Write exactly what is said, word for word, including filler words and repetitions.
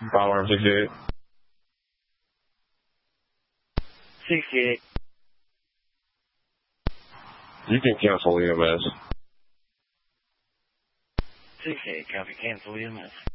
Power sixty-eight. sixty-eight. You can cancel E M S. sixty-eight, copy, cancel E M S.